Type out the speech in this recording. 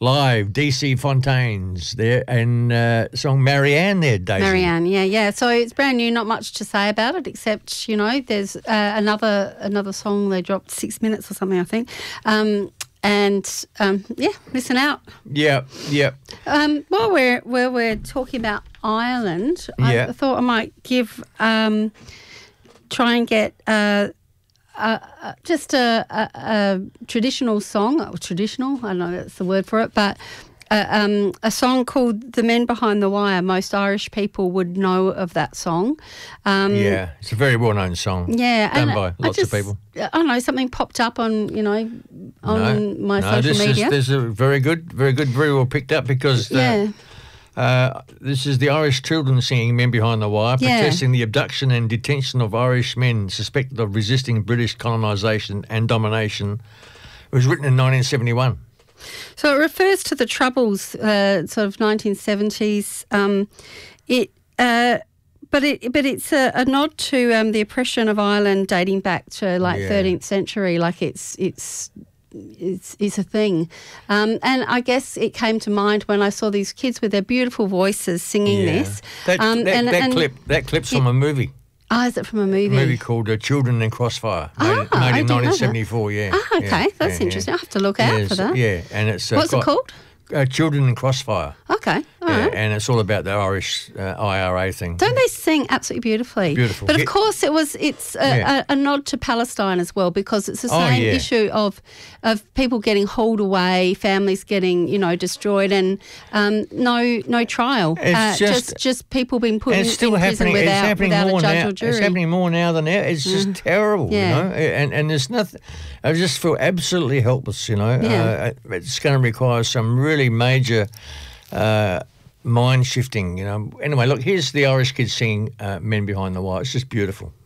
live, DC Fontaines there, and song Marianne there, Daisy. Marianne, yeah. So it's brand new, not much to say about it, except, there's another song they dropped, 6 minutes or something, I think. Listen out. Yeah. While we're talking about Ireland, Yeah. I thought I might try and get just a traditional song. Traditional, I don't know if that's the word for it, but a song called "The Men Behind the Wire." Most Irish people would know of that song. It's a very well-known song. Yeah, done by lots of people. I don't know, something popped up on my social media. This is very good, very well picked up because this is the Irish children singing "Men Behind the Wire," protesting the abduction and detention of Irish men suspected of resisting British colonisation and domination. It was written in 1971. So it refers to the Troubles, sort of 1970s. But it's a nod to the oppression of Ireland dating back to 13th century. Like it's a thing, and I guess it came to mind when I saw these kids with their beautiful voices singing this. That clip's from a movie. Oh, is it from a movie? A movie called Children in Crossfire, made in 1974. Okay, that's interesting. I have to look out for that. Yeah, and it's what's it called? Children in Crossfire. Okay, all right. And it's all about the Irish IRA thing. Don't they sing absolutely beautifully? Beautiful. But of course, it's a nod to Palestine as well, because it's the same issue of people getting hauled away, families getting destroyed, and no trial. It's just people being put in prison without a judge or jury. It's happening more now than ever. It's just terrible, And there's nothing. I just feel absolutely helpless. It's going to require some really major mind shifting. Anyway, look, here's the Irish kids singing "Men Behind the Wire." It's just beautiful.